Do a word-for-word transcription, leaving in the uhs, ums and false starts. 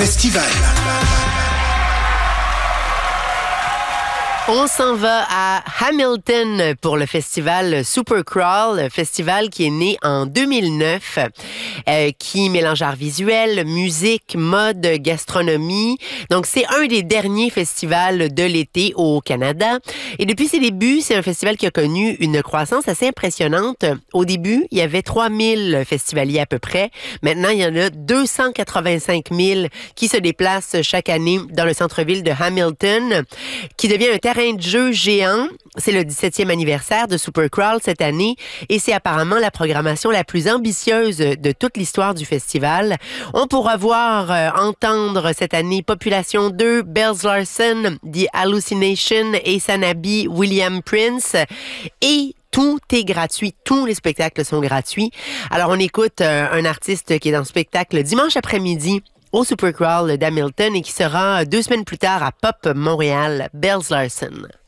festival. On s'en va à Hamilton pour le festival Supercrawl, festival qui est né en deux mille neuf, euh, qui mélange art visuel, musique, mode, gastronomie. Donc, c'est un des derniers festivals de l'été au Canada. Et depuis ses débuts, c'est un festival qui a connu une croissance assez impressionnante. Au début, il y avait trois mille festivaliers à peu près. Maintenant, il y en a deux cent quatre-vingt-cinq mille qui se déplacent chaque année dans le centre-ville de Hamilton, qui devient un terrain de jeu géant. C'est le dix-septième anniversaire de Supercrawl cette année et c'est apparemment la programmation la plus ambitieuse de toute l'histoire du festival. On pourra voir, euh, entendre cette année Population deux, Bells Larsen, The Hallucination, Asanabi, William Prince et tout est gratuit. Tous les spectacles sont gratuits. Alors, on écoute euh, un artiste qui est dans le spectacle dimanche après-midi au Supercrawl d'Hamilton et qui sera deux semaines plus tard à Pop Montréal, Bells Larsen.